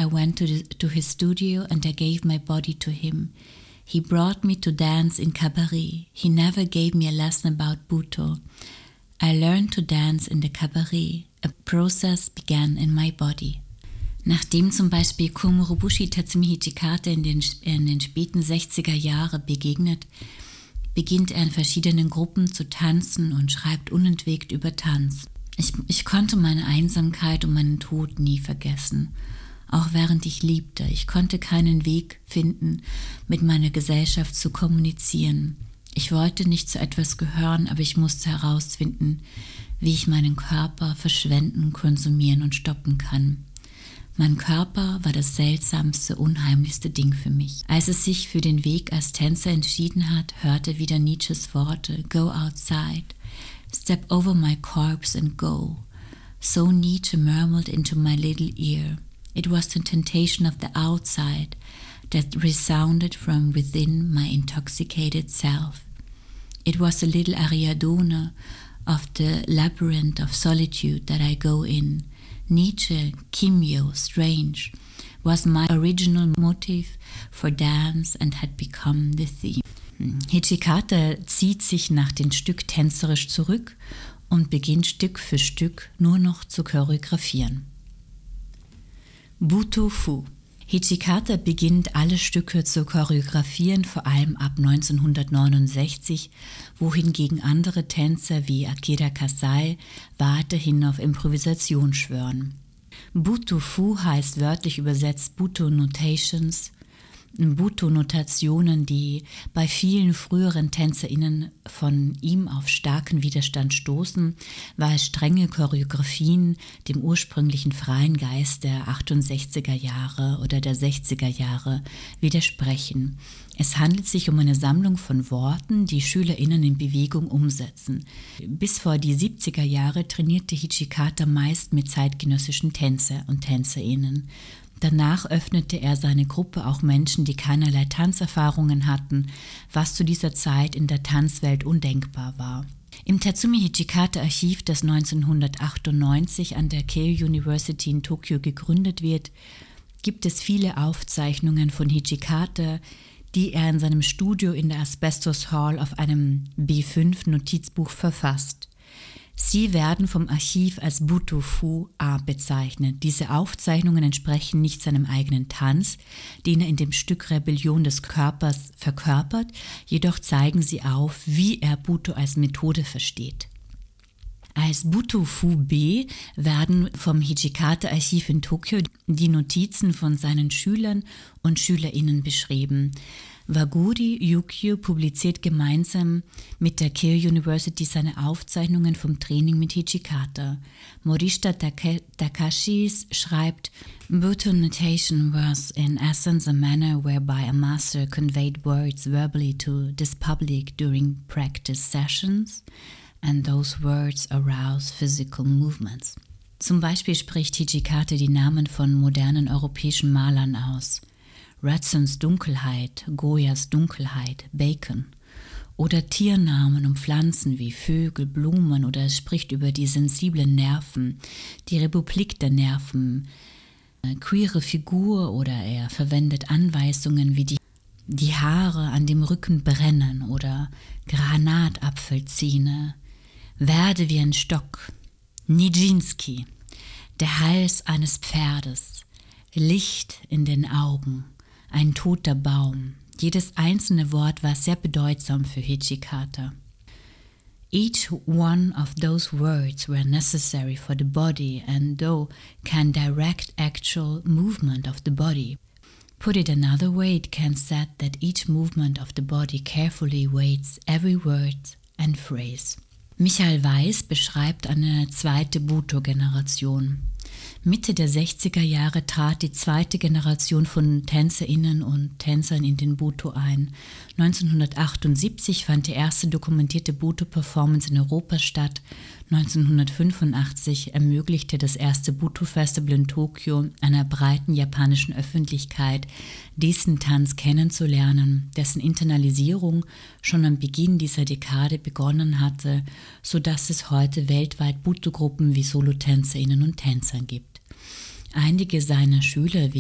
I went to his studio and I gave my body to him. He brought me to dance in cabaret. He never gave me a lesson about Bhutto. I learned to dance in the cabaret. A process began in my body. Nachdem zum Beispiel Komuro Bushi Tatsumi Hijikata in den späten 60er Jahren begegnet, beginnt er in verschiedenen Gruppen zu tanzen und schreibt unentwegt über Tanz. Ich konnte meine Einsamkeit und meinen Tod nie vergessen, auch während ich liebte. Ich konnte keinen Weg finden, mit meiner Gesellschaft zu kommunizieren. Ich wollte nicht zu etwas gehören, aber ich musste herausfinden, wie ich meinen Körper verschwenden, konsumieren und stoppen kann. Mein Körper war das seltsamste, unheimlichste Ding für mich. Als es sich für den Weg als Tänzer entschieden hat, hörte wieder Nietzsches Worte: Go outside, step over my corpse and go. So Nietzsche murmured into my little ear. It was the temptation of the outside that resounded from within my intoxicated self. It was the little Ariadne of the labyrinth of solitude that I go in. Nietzsche, Kimyo, strange, was my original motive for dance and had become the theme. Hijikata zieht sich nach dem Stück tänzerisch zurück und beginnt Stück für Stück nur noch zu choreografieren. Bhutto Fu. Hijikata beginnt alle Stücke zu choreografieren, vor allem ab 1969, wohingegen andere Tänzer wie Akira Kasai weiterhin auf Improvisation schwören. Bhutto Fu heißt wörtlich übersetzt Bhutto Notations, Bhutto-Notationen, die bei vielen früheren TänzerInnen von ihm auf starken Widerstand stoßen, weil strenge Choreografien dem ursprünglichen freien Geist der 68er Jahre oder der 60er Jahre widersprechen. Es handelt sich um eine Sammlung von Worten, die SchülerInnen in Bewegung umsetzen. Bis vor die 70er Jahre trainierte Hijikata meist mit zeitgenössischen Tänzer und TänzerInnen. Danach öffnete er seine Gruppe auch Menschen, die keinerlei Tanzerfahrungen hatten, was zu dieser Zeit in der Tanzwelt undenkbar war. Im Tatsumi Hijikata Archiv, das 1998 an der Keio University in Tokio gegründet wird, gibt es viele Aufzeichnungen von Hijikata, die er in seinem Studio in der Asbestos Hall auf einem B5-Notizbuch verfasst. Sie werden vom Archiv als Bhutto Fu A bezeichnet. Diese Aufzeichnungen entsprechen nicht seinem eigenen Tanz, den er in dem Stück Rebellion des Körpers verkörpert, jedoch zeigen sie auf, wie er Bhutto als Methode versteht. Als Bhutto Fu B werden vom Hijikata-Archiv in Tokio die Notizen von seinen Schülern und SchülerInnen beschrieben. Waguri Yukio publiziert gemeinsam mit der Keio University seine Aufzeichnungen vom Training mit Hijikata. Morishita Takashi schreibt, Bhutto notation was in essence a manner whereby a master conveyed words verbally to this public during practice sessions, and those words arouse physical movements. Zum Beispiel spricht Hijikata die Namen von modernen europäischen Malern aus. Radsons Dunkelheit, Goyas Dunkelheit, Bacon. Oder Tiernamen und Pflanzen wie Vögel, Blumen, oder es spricht über die sensiblen Nerven, die Republik der Nerven, queere Figur, oder er verwendet Anweisungen wie die Haare an dem Rücken brennen oder Granatapfelzähne, werde wie ein Stock, Nijinsky, der Hals eines Pferdes, Licht in den Augen, ein toter Baum. Jedes einzelne Wort war sehr bedeutsam für Hijikata. Each one of those words were necessary for the body and though can direct actual movement of the body. Put it another way, it can said that each movement of the body carefully weighs every word and phrase. Michael Weiß beschreibt eine zweite Bhutto-Generation. Mitte der 60er Jahre trat die zweite Generation von TänzerInnen und Tänzern in den Bhutto ein. 1978 fand die erste dokumentierte Bhutto-Performance in Europa statt. 1985 ermöglichte das erste Bhutto-Festival in Tokio einer breiten japanischen Öffentlichkeit, diesen Tanz kennenzulernen, dessen Internalisierung schon am Beginn dieser Dekade begonnen hatte, sodass es heute weltweit Bhutto-Gruppen wie Solotänzerinnen und Tänzern gibt. Einige seiner Schüler wie